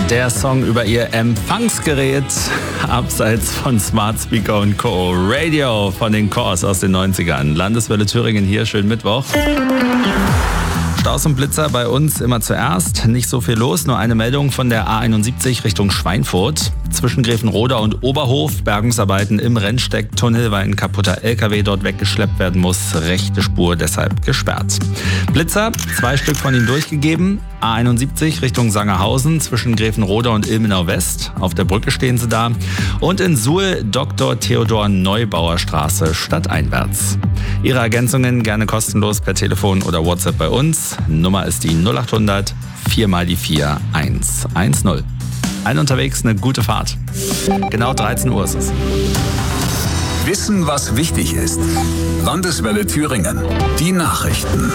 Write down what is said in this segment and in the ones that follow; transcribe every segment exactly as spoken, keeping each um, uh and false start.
Der Song über ihr Empfangsgerät, abseits von Smart Speaker und Co. Radio von den Chors aus den neunzigern. Landeswelle Thüringen hier, schönen Mittwoch. Staus und Blitzer bei uns immer zuerst. Nicht so viel los, nur eine Meldung von der A einundsiebzig Richtung Schweinfurt. Zwischen Grevenroda und Oberhof Bergungsarbeiten im Rennstecktunnel, weil ein kaputter L K W dort weggeschleppt werden muss. Rechte Spur deshalb gesperrt. Blitzer, zwei Stück von ihnen durchgegeben. A einundsiebzig Richtung Sangerhausen zwischen Grevenroda und Ilmenau West. Auf der Brücke stehen sie da. Und in Suhl Doktor Theodor Neubauer Straße stadteinwärts. Ihre Ergänzungen gerne kostenlos per Telefon oder WhatsApp bei uns. Nummer ist die null achthundert vier mal die vier eins eins null. Ein unterwegs, eine gute Fahrt. Genau dreizehn Uhr ist es. Wissen, was wichtig ist. Landeswelle Thüringen. Die Nachrichten.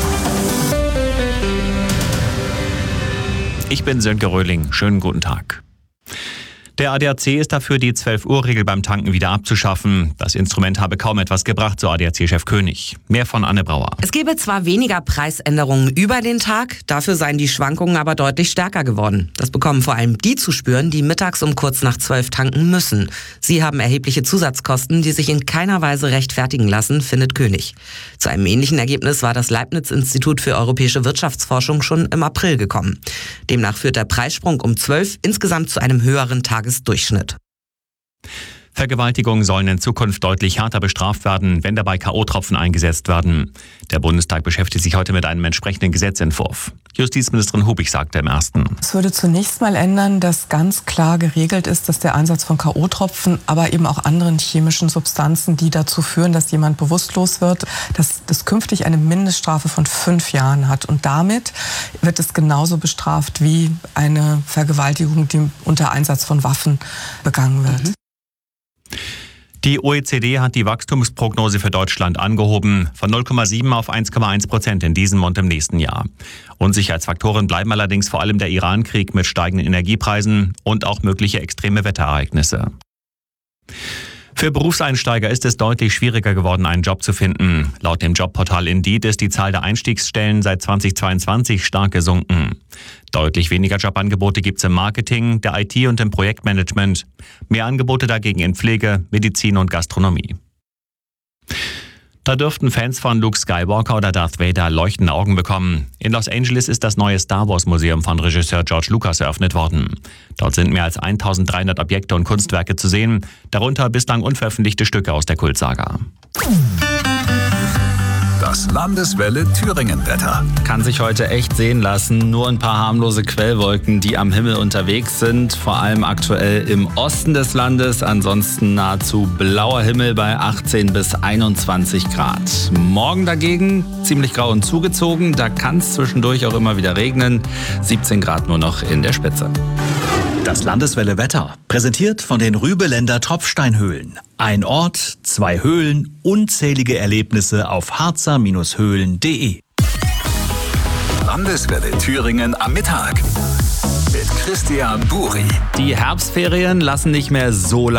Ich bin Sönke Röhling. Schönen guten Tag. Der A D A C ist dafür, die zwölf Uhr Regel beim Tanken wieder abzuschaffen. Das Instrument habe kaum etwas gebracht, so A D A C-Chef König. Mehr von Anne Brauer. Es gebe zwar weniger Preisänderungen über den Tag, dafür seien die Schwankungen aber deutlich stärker geworden. Das bekommen vor allem die zu spüren, die mittags um kurz nach zwölf tanken müssen. Sie haben erhebliche Zusatzkosten, die sich in keiner Weise rechtfertigen lassen, findet König. Zu einem ähnlichen Ergebnis war das Leibniz-Institut für europäische Wirtschaftsforschung schon im April gekommen. Demnach führt der Preissprung um zwölf insgesamt zu einem höheren Tag. Durchschnitt. Vergewaltigungen sollen in Zukunft deutlich härter bestraft werden, wenn dabei K O-Tropfen eingesetzt werden. Der Bundestag beschäftigt sich heute mit einem entsprechenden Gesetzentwurf. Justizministerin Hubig sagte im ersten. Es würde zunächst mal ändern, dass ganz klar geregelt ist, dass der Einsatz von K O-Tropfen, aber eben auch anderen chemischen Substanzen, die dazu führen, dass jemand bewusstlos wird, dass das künftig eine Mindeststrafe von fünf Jahren hat. Und damit wird es genauso bestraft wie eine Vergewaltigung, die unter Einsatz von Waffen begangen wird. Mhm. Die O E C D hat die Wachstumsprognose für Deutschland angehoben, von null Komma sieben auf eins Komma eins Prozent in diesem und im nächsten Jahr. Unsicherheitsfaktoren bleiben allerdings vor allem der Iran-Krieg mit steigenden Energiepreisen und auch mögliche extreme Wetterereignisse. Für Berufseinsteiger ist es deutlich schwieriger geworden, einen Job zu finden. Laut dem Jobportal Indeed ist die Zahl der Einstiegsstellen seit zweitausendzweiundzwanzig stark gesunken. Deutlich weniger Jobangebote gibt es im Marketing, der I T und im Projektmanagement. Mehr Angebote dagegen in Pflege, Medizin und Gastronomie. Da dürften Fans von Luke Skywalker oder Darth Vader leuchtende Augen bekommen. In Los Angeles ist das neue Star Wars Museum von Regisseur George Lucas eröffnet worden. Dort sind mehr als eintausenddreihundert Objekte und Kunstwerke zu sehen, darunter bislang unveröffentlichte Stücke aus der Kultsaga. Das Landeswelle Thüringen-Wetter. Kann sich heute echt sehen lassen. Nur ein paar harmlose Quellwolken, die am Himmel unterwegs sind. Vor allem aktuell im Osten des Landes. Ansonsten nahezu blauer Himmel bei achtzehn bis einundzwanzig Grad. Morgen dagegen ziemlich grau und zugezogen. Da kann es zwischendurch auch immer wieder regnen. siebzehn Grad nur noch in der Spitze. Das Landeswelle Wetter, präsentiert von den Rübeländer Tropfsteinhöhlen. Ein Ort, zwei Höhlen, unzählige Erlebnisse auf harzer Höhlen punkt de. Landeswelle Thüringen am Mittag mit Christian Buri. Die Herbstferien lassen nicht mehr so lange